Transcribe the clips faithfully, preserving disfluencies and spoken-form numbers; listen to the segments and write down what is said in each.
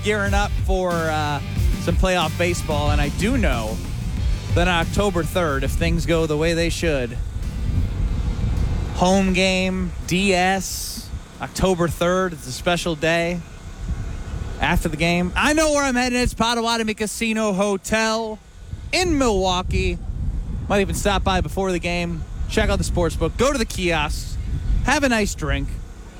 gearing up for uh, some playoff baseball, and I do know that on October third, if things go the way they should, home game, D S, October third, it's a special day. After the game, I know where I'm heading. It's Potawatomi Casino Hotel in Milwaukee. Might even stop by before the game, check out the sports book, go to the kiosks, have a nice drink.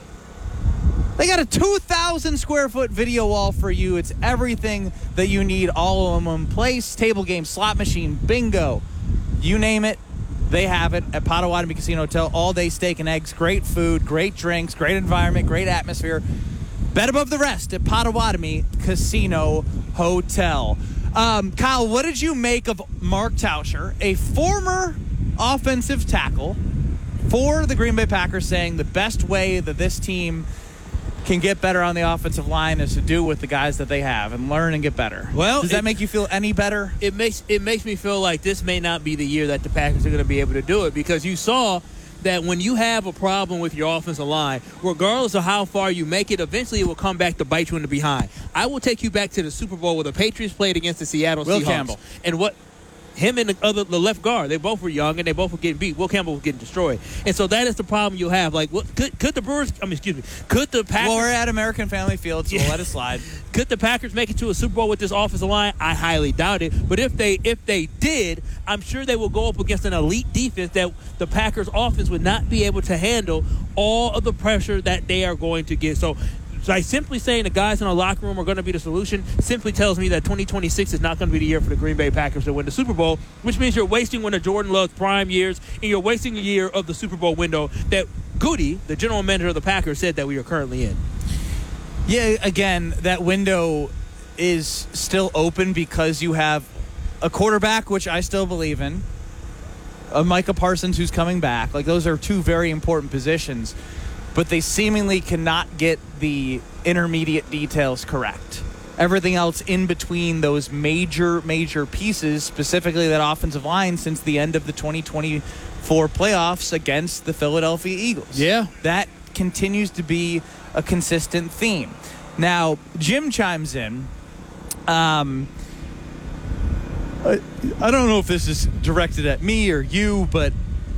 They got a two thousand square foot video wall for you. It's everything that you need all in one place. Table game, slot machine, bingo, you name it, they have it at Potawatomi Casino Hotel. All day steak and eggs, great food, great drinks, great environment, great atmosphere. Bet above the rest at Potawatomi Casino Hotel. Um, Kyle, what did you make of Mark Tauscher, a former offensive tackle for the Green Bay Packers, saying the best way that this team can get better on the offensive line is to do with the guys that they have and learn and get better? Well, does that it, make you feel any better? It makes it makes me feel like this may not be the year that the Packers are going to be able to do it, because you saw that when you have a problem with your offensive line, regardless of how far you make it, eventually it will come back to bite you in the behind. I will take you back to the Super Bowl where the Patriots played against the Seattle Will Seahawks. Campbell. And what him and the other the left guard, they both were young and they both were getting beat. Will Campbell was getting destroyed. And so that is the problem you have. Like, what, could, could the Brewers, I mean, excuse me, could the Packers... Well, we're at American Family Field, so Yeah. we'll let it slide. Could the Packers make it to a Super Bowl with this offensive line? I highly doubt it. But if they if they did, I'm sure they will go up against an elite defense that the Packers offense would not be able to handle all of the pressure that they are going to get. So by simply saying the guys in the locker room are going to be the solution simply tells me that twenty twenty-six is not going to be the year for the Green Bay Packers to win the Super Bowl, which means you're wasting one of Jordan Love's prime years, and you're wasting a year of the Super Bowl window that Goody, the general manager of the Packers, said that we are currently in. Yeah, again, that window is still open because you have a quarterback, which I still believe in, a Micah Parsons who's coming back. Like, those are two very important positions, but they seemingly cannot get the intermediate details correct. Everything else in between those major, major pieces, specifically that offensive line, since the end of the twenty twenty-four playoffs against the Philadelphia Eagles. Yeah. That continues to be a consistent theme. Now, Jim chimes in. Um, I, I don't know if this is directed at me or you, but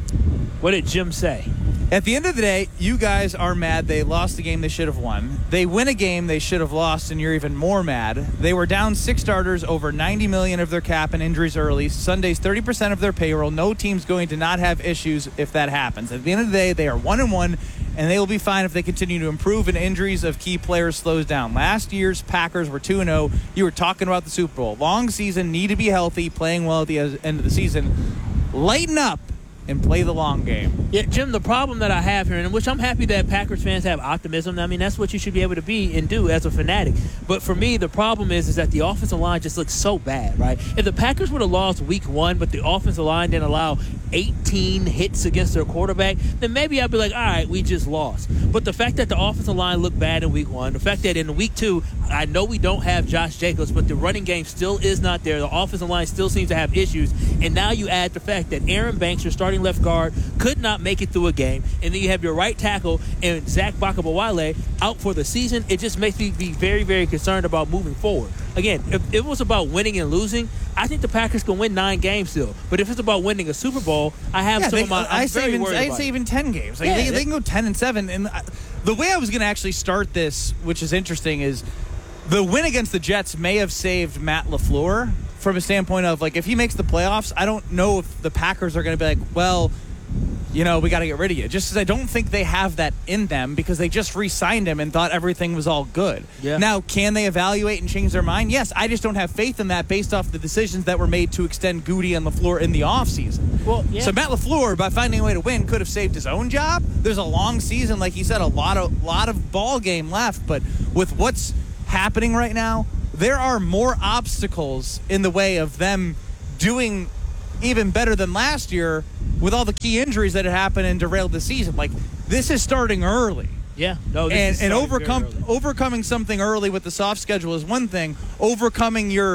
What did Jim say? at the end of the day, you guys are mad they lost the game they should have won. They win a game they should have lost, and you're even more mad. They were down six starters, over ninety million dollars of their cap and injuries early. Sunday's thirty percent of their payroll. No team's going to not have issues if that happens. At the end of the day, they are one and one, and they will be fine if they continue to improve and injuries of key players slows down. Last year's Packers were two and oh. You were talking about the Super Bowl. Long season, need to be healthy, playing well at the end of the season. Lighten up and play the long game. Yeah, Jim, the problem that I have here, and which I'm happy that Packers fans have optimism. I mean, that's what you should be able to be and do as a fanatic. But for me, the problem is is that the offensive line just looks so bad, right? If the Packers would have lost week one, but the offensive line didn't allow eighteen hits against their quarterback, then maybe I'd be like, all right, we just lost. But the fact that the offensive line looked bad in week one, the fact that in week two, I know we don't have Josh Jacobs, but the running game still is not there. The offensive line still seems to have issues. And now you add the fact that Aaron Banks, your starting left guard, could not make it through a game. And then you have your right tackle and Zach Bakabawale out for the season. It just makes me be very, very concerned about moving forward. Again, if it was about winning and losing, I think the Packers can win nine games still. But if it's about winning a Super Bowl, I have Yeah, some they, of my. I'm I say very even, worried I'd about say it. even ten games. Like Yeah, they, they- they can go ten and seven. And I, the way I was going to actually start this, which is interesting, is the win against the Jets may have saved Matt LaFleur from a standpoint of, like, if he makes the playoffs, I don't know if the Packers are going to be like, well, you know, we got to get rid of you. Just because I don't think they have that in them, because they just re-signed him and thought everything was all good. Yeah. Now, can they evaluate and change their mind? Yes. I just don't have faith in that based off the decisions that were made to extend Goody and LaFleur in the offseason. Well, yeah. So Matt LaFleur, by finding a way to win, could have saved his own job. There's a long season, like he said, a lot of lot of ball game left. But with what's happening right now, there are more obstacles in the way of them doing even better than last year with all the key injuries that had happened and derailed the season. Like, this is starting early. Yeah. No, this and is and starting very overcome early. overcoming something early with the soft schedule is one thing. Overcoming your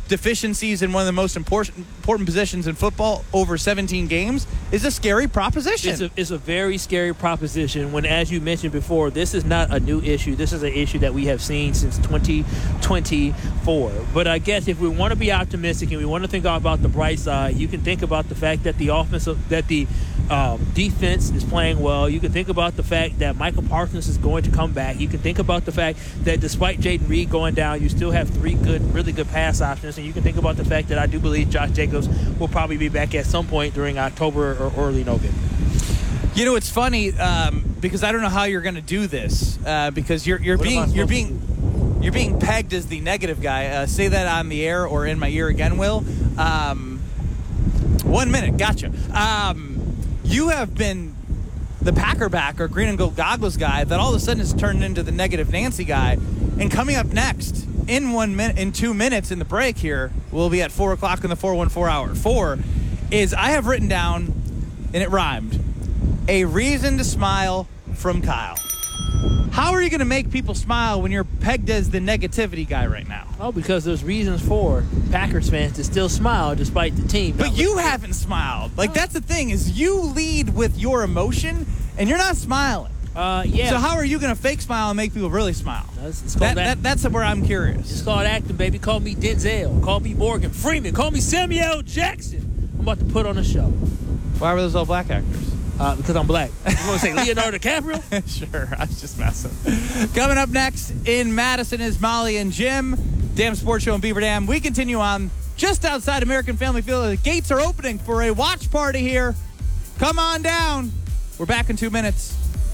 deficiencies in one of the most important important positions in football over seventeen games is a scary proposition. It's a, it's a very scary proposition when, as you mentioned before, this is not a new issue. This is an issue that we have seen since twenty twenty-four. But I guess if we want to be optimistic and we want to think about the bright side, you can think about the fact that the offensive, that the um, defense is playing well. You can think about the fact that Michael Parsons is going to come back. You can think about the fact that despite Jaden Reed going down, you still have three good, really good pass options. And you can think about the fact that I do believe Josh Jacobs will probably be back at some point during October or early November. You know, it's funny um, because I don't know how you're going to do this uh, because you're you're What am I being you're supposed to being you're being pegged as the negative guy. Uh, say that on the air or in my ear again, Will. Um, one minute, gotcha. Um, you have been the Packer back or green and gold goggles guy that all of a sudden has turned into the negative Nancy guy. And coming up next in one minute, in two minutes in the break here, we'll be at four o'clock in the four one four hour. Four is I have written down, and it rhymed, a reason to smile from Kyle. How are you going to make people smile when you're pegged as the negativity guy right now? Oh, because there's reasons for Packers fans to still smile despite the team. But you haven't smiled. Like, that's the thing, is you lead with your emotion, and you're not smiling. Uh, yeah. So how are you going to fake smile and make people really smile? It's, it's called That, that, that's where I'm curious. It's called acting, baby. Call me Denzel. Call me Morgan Freeman. Call me Samuel L. Jackson. I'm about to put on a show. Why were those all black actors? Uh, because I'm black. You want to say Leonardo DiCaprio? Sure, I was just messing. Coming up next in Madison is Molly and Jim. Damn Sports Show in Beaver Dam. We continue on just outside American Family Field. The gates are opening for a watch party here. Come on down. We're back in two minutes.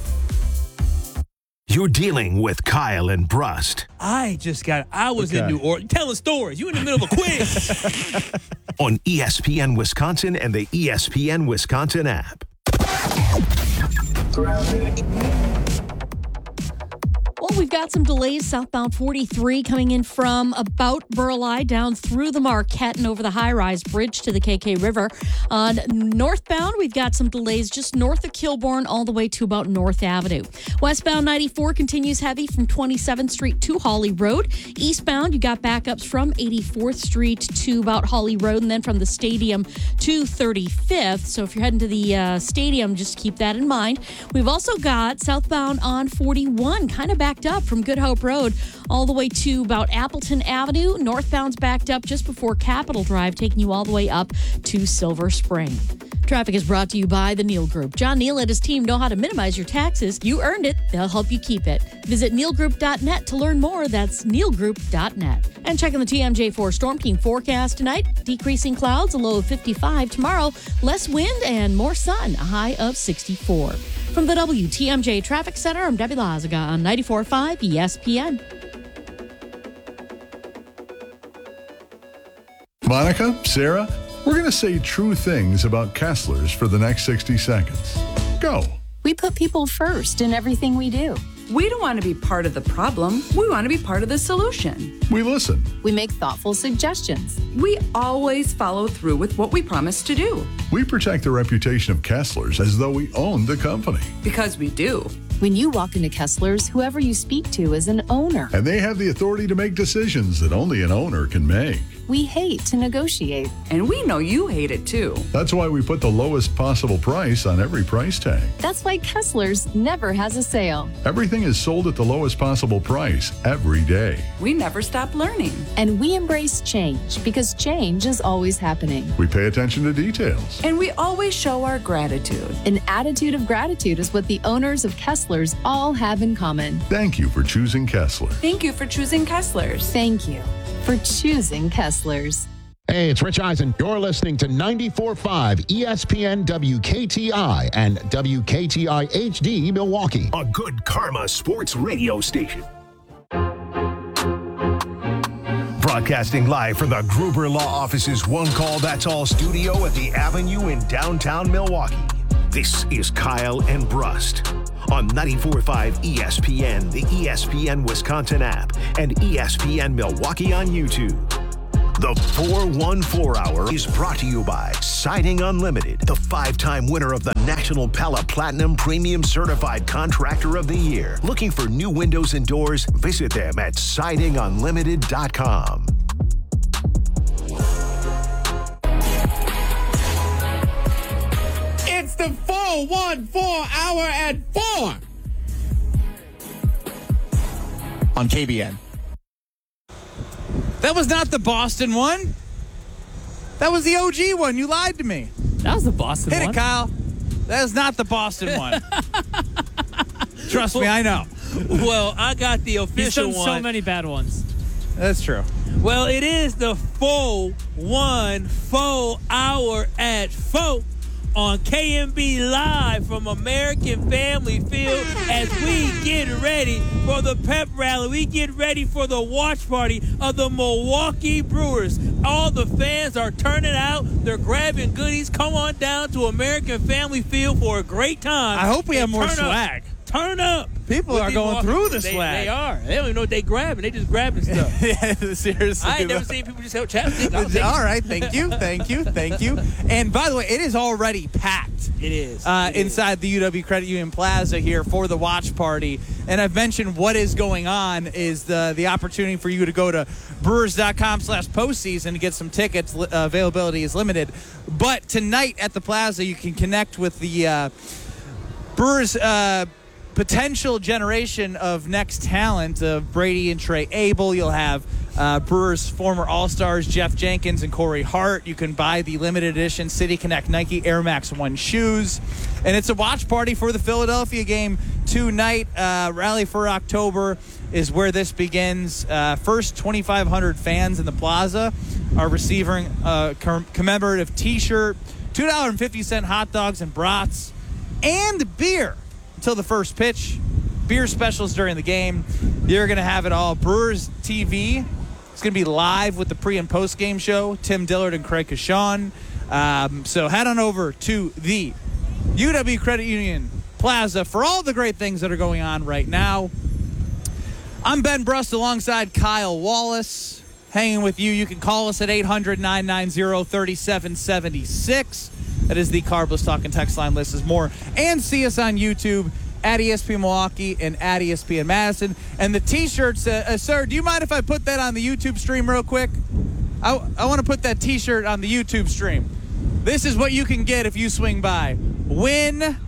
You're dealing with Kyle and Brust I just got, I was Okay. in New Orleans telling stories. You in the middle of a quiz. on E S P N Wisconsin and the E S P N Wisconsin app. Well, we've got some delays southbound forty-three coming in from about Burleigh down through the Marquette and over the high-rise bridge to the K K River. On northbound, we've got some delays just north of Kilbourne all the way to about North Avenue. Westbound ninety-four continues heavy from twenty-seventh Street to Holly Road. Eastbound, you got backups from eighty-fourth Street to about Holly Road and then from the stadium to thirty-fifth. So if you're heading to the uh, stadium, just keep that in mind. We've also got southbound on forty-one, kind of backed up from Good Hope Road all the way to about Appleton Avenue. Northbound's backed up just before Capitol Drive, taking you all the way up to Silver Spring. Traffic is brought to you by the Neal Group. John Neal and his team know how to minimize your taxes. You earned it. They'll help you keep it. Visit neal group dot net to learn more. That's neal group dot net. And checking the T M J four Storm King forecast tonight. Decreasing clouds, a low of fifty-five. Tomorrow, less wind and more sun, a high of sixty-four. From the W T M J Traffic Center, I'm Debbie Lazaga on ninety-four point five E S P N. Monica, Sarah, we're going to say true things about Kessler's for the next sixty seconds. Go. We put people first in everything we do. We don't want to be part of the problem. We want to be part of the solution. We listen. We make thoughtful suggestions. We always follow through with what we promise to do. We protect the reputation of Kessler's as though we own the company. Because we do. When you walk into Kessler's, whoever you speak to is an owner. And they have the authority to make decisions that only an owner can make. We hate to negotiate. And we know you hate it too. That's why we put the lowest possible price on every price tag. That's why Kessler's never has a sale. Everything is sold at the lowest possible price every day. We never stop learning. And we embrace change because change is always happening. We pay attention to details. And we always show our gratitude. An attitude of gratitude is what the owners of Kessler's all have in common. Thank you for choosing Kessler. Thank you for choosing Kessler's. Thank you for choosing Kessler's. Hey, it's Rich Eisen. You're listening to ninety-four point five E S P N W K T I and W K T I H D Milwaukee. A good karma sports radio station. Broadcasting live from the Gruber Law Office's One Call That's All studio at the Avenue in downtown Milwaukee. This is Kyle and Brust on ninety-four point five E S P N, the E S P N Wisconsin app, and E S P N Milwaukee on YouTube. The four one four Hour is brought to you by Siding Unlimited, the five-time winner of the National Pella Platinum Premium Certified Contractor of the Year. Looking for new windows and doors? Visit them at siding unlimited dot com. the four one four hour at four on K B N. That was not the Boston one. That was the O G one. You lied to me. That was the Boston Hit one. it, Kyle. That is not the Boston one. Trust me, I know. Well, I got the He's official done one. so many bad ones. That's true. Well, it is the four one four hour at four on K M B Live from American Family Field as we get ready for the pep rally. We get ready for the watch party of the Milwaukee Brewers. All the fans are turning out. They're grabbing goodies. Come on down to American Family Field for a great time. I hope we have And more turn up. swag. Turn up. People With are these going Milwaukee through the Brewers. They- swag. They are. They don't even know what they grabbing. They just grabbing stuff. Yeah, seriously. I ain't never seen people just have chapstick. I'll take it. All right, thank you, thank you, thank you. And by the way, it is already packed. It is. Uh, It is. inside the U W Credit Union Plaza here for the watch party. And I've mentioned what is going on is the the opportunity for you to go to brewers.com slash postseason to get some tickets. Uh, availability is limited. But tonight at the Plaza, you can connect with the uh, Brewers uh, potential generation of next talent of Brady and Trey Abel. You'll have uh, Brewers former All-Stars Jeff Jenkins and Corey Hart. You can buy the limited edition City Connect Nike Air Max one shoes. And it's a watch party for the Philadelphia game tonight. Uh, Rally for October is where this begins. Uh, first twenty-five hundred fans in the plaza are receiving a com- commemorative T-shirt, two dollars and fifty cents hot dogs and brats, and beer until the first pitch. Beer specials during the game. You're going to have it all. Brewers T V is going to be live with the pre- and post-game show. Tim Dillard and Craig Kashan. Um, so head on over to the U W Credit Union Plaza for all the great things that are going on right now. I'm Ben Brust alongside Kyle Wallace. Hanging with you. You can call us at eight hundred, nine nine zero, three seven seven six. That is the Carbless Talking text line. List is more. And see us on YouTube at E S P N Milwaukee and at E S P N Madison. And the T-shirts, uh, uh, sir, do you mind if I put that on the YouTube stream real quick? I, I want to put that T-shirt on the YouTube stream. This is what you can get if you swing by. Win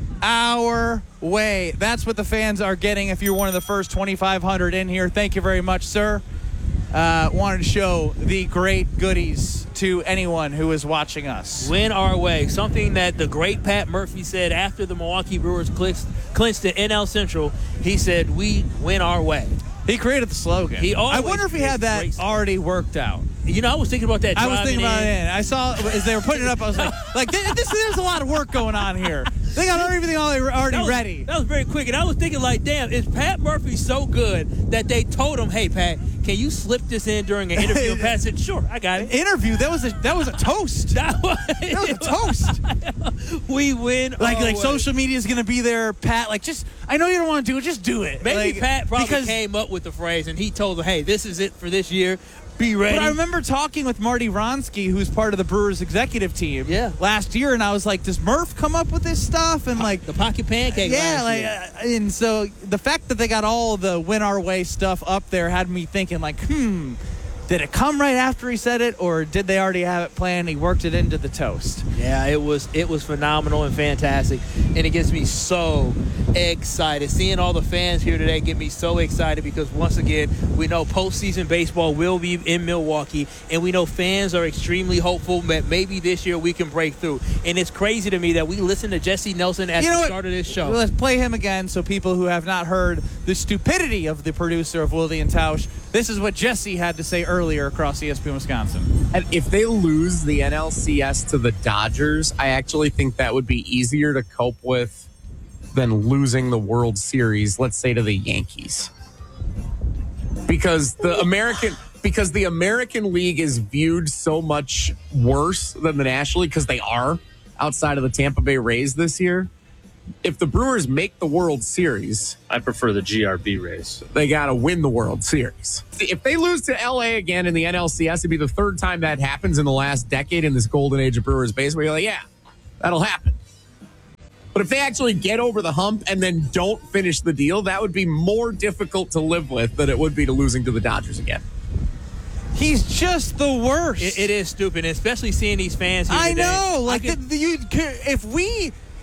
our way. That's what the fans are getting if you're one of the first twenty-five hundred in here. Thank you very much, sir. Uh, wanted to show the great goodies to anyone who is watching us. Win our way. Something that the great Pat Murphy said after the Milwaukee Brewers clinched, clinched the N L Central. He said, we win our way. He created the slogan. He I wonder if he had that creates great already worked out. You know, I was thinking about that. I was thinking driving about in. it. And I saw as they were putting it up. I was like, like this, this, there's a lot of work going on here. They got everything already That was, ready. That was very quick. And I was thinking, like, damn, is Pat Murphy so good that they told him, hey, Pat, can you slip this in during an interview? And Pat said, sure, I got it. Interview? That was a that was a toast. That was, that was a toast. We win. Like our like way. social media is gonna be there. Pat, like just I know you don't want to do it, just do it. Maybe like, Pat probably because, came up with the phrase and he told them, hey, this is it for this year. Be ready. But I remember talking with Marty Ronsky, who's part of the Brewers executive team, Yeah. last year, and I was like, "Does Murph come up with this stuff?" And like the pocket pancake. yeah, last like, year. uh, and so the fact that they got all the win our way stuff up there had me thinking, like, hmm, did it come right after he said it, or did they already have it planned? He worked it into the toast. Yeah, it was it was phenomenal and fantastic, and it gets me so excited. Seeing all the fans here today get me so excited because once again, we know postseason baseball will be in Milwaukee, and we know fans are extremely hopeful that maybe this year we can break through. And it's crazy to me that we listened to Jesse Nelson at You know the what? start of this show. Let's play him again so people who have not heard the stupidity of the producer of Willie and Tausch, this is what Jesse had to say earlier across E S P N Wisconsin. And if they lose the N L C S to the Dodgers, I actually think that would be easier to cope with than losing the World Series, let's say, to the Yankees. Because the American because the American League is viewed so much worse than the National League, because they are outside of the Tampa Bay Rays this year. If the Brewers make the World Series, I prefer the G R B Rays. they got to win the World Series. If they lose to L A again in the N L C S, it'd be the third time that happens in the last decade in this golden age of Brewers baseball. You're like, yeah, that'll happen. But if they actually get over the hump and then don't finish the deal, that would be more difficult to live with than it would be to losing to the Dodgers again. He's just the worst. It, it is stupid, especially seeing these fans here I today. know. Like, I could- the, the, you, if we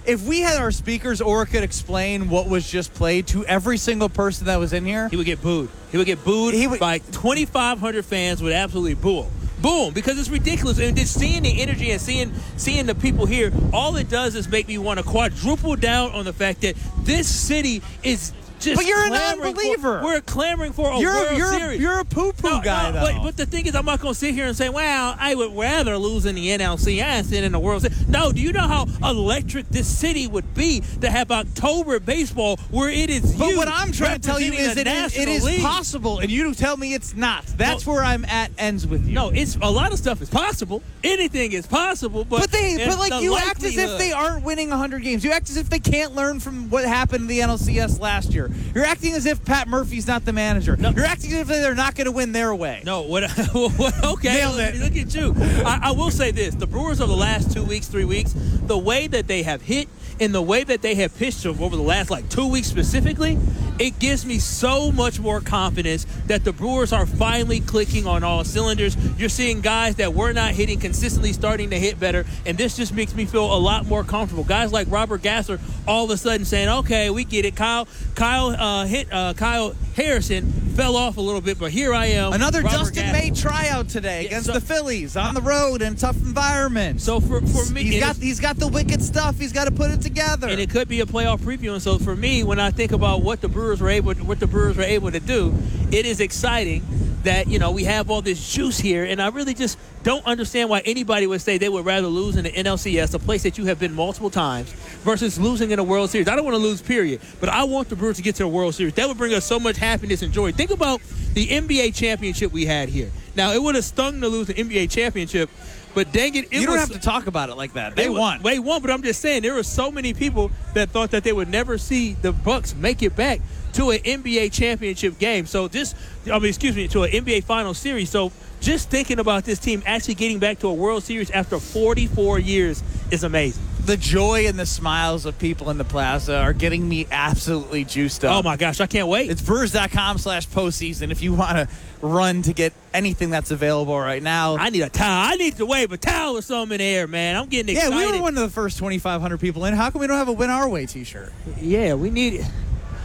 if we had our speakers or could explain what was just played to every single person that was in here, he would get booed. He would get booed he would, by twenty-five hundred fans would absolutely boo him. Boom, because it's ridiculous. And just seeing the energy and seeing seeing the people here, all it does is make me want to quadruple down on the fact that this city is just But you're a clamoring non-believer. For, we're clamoring for a you're, World you're, Series. You're a poo-poo no, guy, no, though. But, but the thing is, I'm not going to sit here and say, well, I would rather lose in the N L C S than in the World Series. No, do you know how electric this city would be to have October baseball where it is But you what I'm trying to tell you is representing it a is, it national is league. possible, and you tell me it's not. That's No. where I'm at ends with you. No, it's a lot of stuff is possible. Anything is possible, but But they, it's but like the you act as if likelihood. they aren't winning one hundred games. You act as if they can't learn from what happened in the N L C S last year. You're acting as if Pat Murphy's not the manager. No. You're acting as if they're not going to win their way. No, what? what okay, Nailed look, it. look at you. I, I will say this: the Brewers of the last two weeks, three weeks, the way that they have hit and the way that they have pitched over the last like two weeks specifically, it gives me so much more confidence that the Brewers are finally clicking on all cylinders. You're seeing guys that were not hitting consistently starting to hit better, and this just makes me feel a lot more comfortable. Guys like Robert Gasser all of a sudden saying, "Okay, we get it." Kyle, Kyle uh, hit uh, Kyle Harrison fell off a little bit, but here I am. Another Robert Dustin Gasser. May tryout today Yeah, against so- the Phillies on the road in a tough environment. So for for me, he's and got it's- he's got the wicked stuff. He's got to put it together. and it could be a playoff preview. And so for me, when I think about what the Brewers were able, what the Brewers were able to do, it is exciting that you know we have all this juice here. And I really just don't understand why anybody would say they would rather lose in the N L C S, a place that you have been multiple times, versus losing in a World Series. I don't want to lose, period. But I want the Brewers to get to the World Series. That would bring us so much happiness and joy. Think about the N B A championship we had here. Now it would have stung to lose the N B A championship. But dang it, it you don't was, have to talk about it like that. They, They won. They won, but I'm just saying there were so many people that thought that they would never see the Bucks make it back to an N B A championship game. So just, I mean, excuse me, to an N B A final series. So just thinking about this team actually getting back to a World Series after forty-four years is amazing. The joy and the smiles of people in the plaza are getting me absolutely juiced up. Oh my gosh, I can't wait. It's Brewers.com slash postseason if you want to run to get anything that's available right now. I need a towel. I need to wave a towel or something in the air, man. I'm getting Yeah, excited. we were one of the first twenty-five hundred people in. How come we don't have a Win Our Way t-shirt? Yeah, we need it.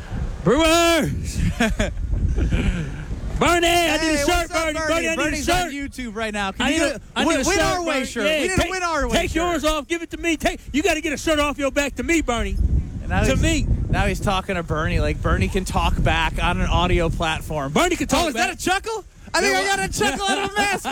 Brewers! Bernie, I need Hey, a shirt, what's up, Bernie. Bernie. Bernie, I need Bernie's a on shirt. YouTube right now. Can I you need get a, I need win, a win shirt, Our Way Bernie. shirt? Yeah, we need take, a Win Our Way Take shirt. yours off. Give it to me. Take. You got to get a shirt off your back to me, Bernie. And now to he's- me. Now he's talking to Bernie like Bernie can talk back on an audio platform. Bernie can talk Oh, is back. that a chuckle? I think I got a chuckle out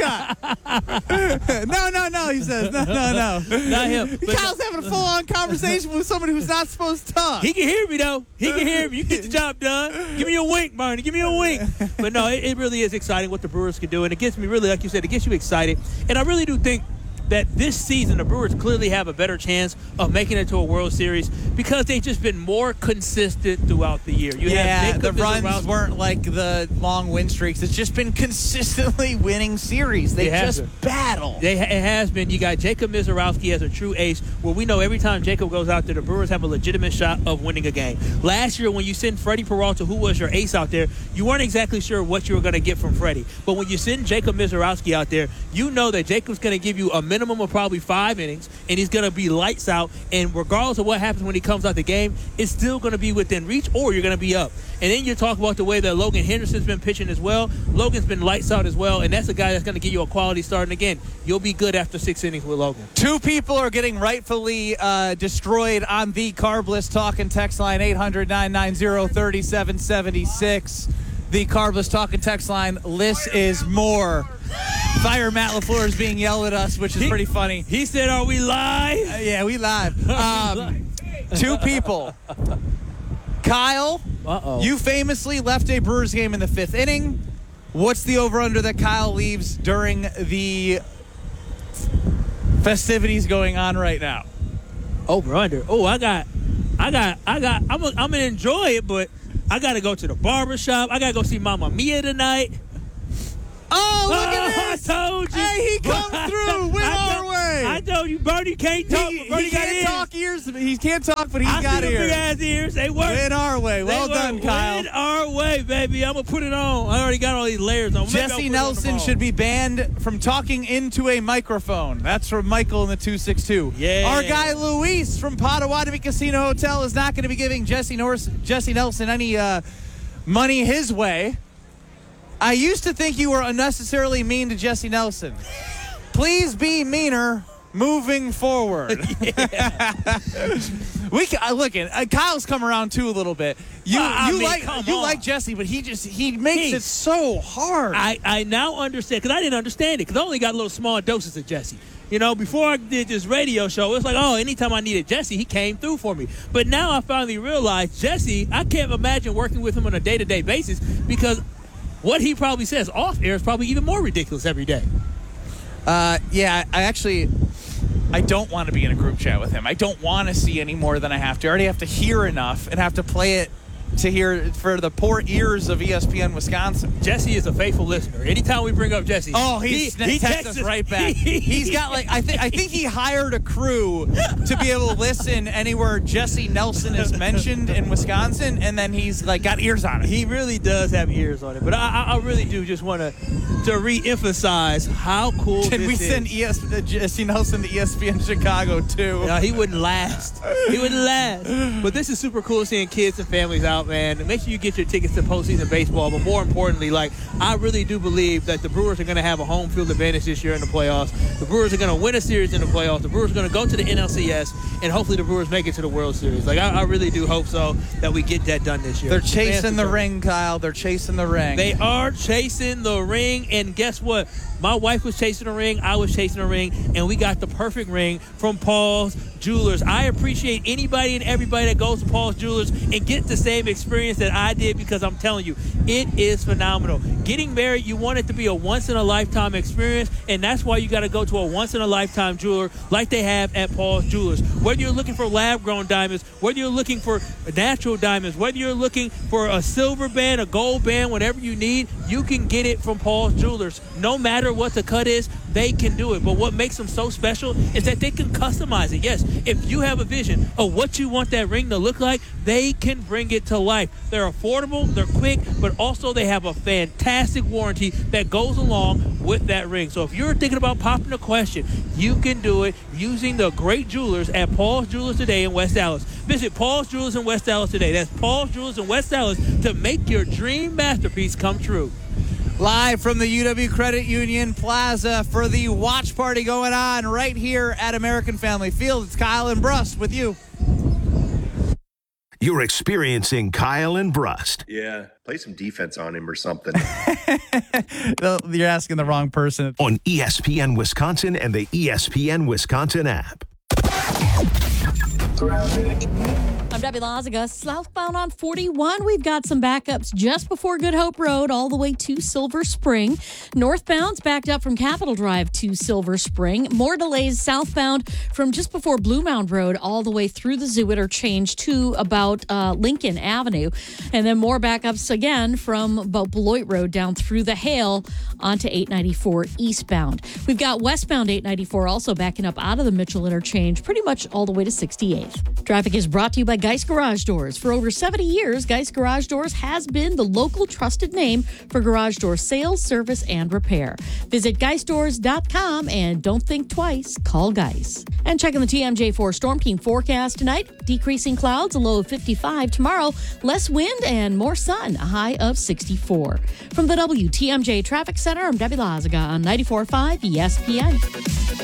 of a mascot. no, no, no, he says. No, no, no. Not him. But Kyle's having a full-on conversation with somebody who's not supposed to talk. He can hear me, though. He can hear me. You get the job done. Give me a wink, Bernie. Give me a wink. But, no, it, it really is exciting what the Brewers can do. And it gets me really, like you said, it gets you excited. And I really do think that this season the Brewers clearly have a better chance of making it to a World Series because they've just been more consistent throughout the year. You yeah, have the Jacob runs Mizorowski- weren't like the long win streaks. It's just been consistently winning series. They It has just been. battle. They, it has been. You got Jacob Mizorowski as a true ace, where we know every time Jacob goes out there, the Brewers have a legitimate shot of winning a game. Last year, when you send Freddie Peralta, who was your ace out there, you weren't exactly sure what you were going to get from Freddie. But when you send Jacob Mizorowski out there, you know that Jacob's going to give you a minimum of probably five innings, and he's going to be lights out. And regardless of what happens when he comes out the game, it's still going to be within reach, or you're going to be up. And then you talk about the way that Logan Henderson's been pitching as well. Logan's been lights out as well, and that's a guy that's going to give you a quality start. And again, you'll be good after six innings with Logan. Two people are getting rightfully uh, destroyed on the Carbless Talk and Text line, eight hundred, nine nine zero, three seven seven six. The Carbless Talk and Text line, less is more. Fire Matt LaFleur is being yelled at us, which is He- pretty funny. He said, are we live? Uh, yeah, we live. Um, two people. Kyle, Uh-oh. you famously left a Brewers game in the fifth inning. What's the over-under that Kyle leaves during the festivities going on right now? Over under. Oh, I got, I got, I got. I'm, a, I'm gonna enjoy it, but I gotta go to the barber shop. I gotta go see Mamma Mia tonight. Oh, look Oh, at this! I told you. Hey, he comes through. Win I our told- way. I told told you Bernie can't talk. He, Bernie he got can't ears. talk ears. He can't talk, but he's I got see them ears. big ass ears. They work. Win our way. Well They done, work. Kyle. Win our way, baby. I'm gonna put it on. I already got all these layers on. Maybe I'll put Jesse it on Nelson tomorrow. should be banned from talking into a microphone. That's from Michael in the two six two. Yeah. Our guy Luis from Potawatomi Casino Hotel is not going to be giving Jesse, Norris, Jesse Nelson any uh, money his way. I used to think you were unnecessarily mean to Jesse Nelson. Please be meaner moving forward. we can, uh, look at uh, Kyle's come around too a little bit. You Well, I you mean, like come you on. like Jesse, but he just he makes He- it so hard. I, I now understand, because I didn't understand it, because I only got little small doses of Jesse. You know, before I did this radio show, it was like, oh, anytime I needed Jesse, he came through for me. But now I finally realized Jesse, I can't imagine working with him on a day-to-day basis, because what he probably says off air is probably even more ridiculous every day. Uh, yeah, I actually, I don't want to be in a group chat with him. I don't want to see any more than I have to. I already have to hear enough and have to play it to hear for the poor ears of E S P N Wisconsin. Jesse is a faithful listener. Anytime we bring up Jesse, oh, he's, he, he texts us right back. He's got like I think I think he hired a crew to be able to listen anywhere Jesse Nelson is mentioned in Wisconsin, and then he's like got ears on it. He really does have ears on it. But I, I really do just want to to re-emphasize how cool Can this we is. send E S, uh, Jesse Nelson to E S P N Chicago too? No, he wouldn't last. He wouldn't last. But this is super cool seeing kids and families out, man. Make sure you get your tickets to postseason baseball. But more importantly, like, I really do believe that the Brewers are going to have a home field advantage this year in the playoffs. The Brewers are going to win a series in the playoffs. The Brewers are going to go to the N L C S, and hopefully the Brewers make it to the World Series. Like, I, I really do hope so that we get that done this year. They're chasing the Fans- ring, Kyle. They're chasing the ring. They are chasing the ring, and guess what? My wife was chasing the ring, I was chasing the ring, and we got the perfect ring from Paul's Jewelers. I appreciate anybody and everybody that goes to Paul's Jewelers and gets the same experience that I did, because I'm telling you, it is phenomenal. Getting married, you want it to be a once-in-a-lifetime experience, and that's why you got to go to a once-in-a-lifetime jeweler like they have at Paul's Jewelers. Whether you're looking for lab-grown diamonds, whether you're looking for natural diamonds, whether you're looking for a silver band, a gold band, whatever you need, you can get it from Paul's Jewelers. No matter what the cut is, they can do it. But what makes them so special is that they can customize it. Yes, if you have a vision of what you want that ring to look like, they can bring it to life. They're affordable, they're quick, but also they have a fantastic warranty that goes along with that ring. So if you're thinking about popping a question, you can do it using the great jewelers at Paul's Jewelers today in West Dallas. Visit Paul's Jewelers in West Dallas today. That's Paul's Jewelers in West Dallas to make your dream masterpiece come true. Live from the U W Credit Union Plaza for the watch party going on right here at American Family Field. It's Kyle and Brust with you. You're experiencing Kyle and Brust. Yeah, play some defense on him or something. You're asking the wrong person. On E S P N Wisconsin and the E S P N Wisconsin app. I'm Debbie Lazaga. Southbound on forty-one, we've got some backups just before Good Hope Road all the way to Silver Spring. Northbound's backed up from Capitol Drive to Silver Spring. More delays southbound from just before Blue Mound Road all the way through the Zoo Interchange to about uh, Lincoln Avenue. And then more backups again from about Beloit Road down through the Hale onto eight ninety-four eastbound. We've got westbound eight ninety-four also backing up out of the Mitchell Interchange pretty much all the way to sixty-eighth. Traffic is brought to you by Geist Garage Doors. For over seventy years, Geist Garage Doors has been the local trusted name for garage door sales, service, and repair. Visit geist doors dot com and don't think twice, call Geist. And checking the T M J four Storm Team forecast tonight, decreasing clouds, a low of fifty-five. Tomorrow, less wind and more sun, a high of sixty-four. From the W T M J Traffic Center, I'm Debbie Lazaga on ninety-four point five E S P N.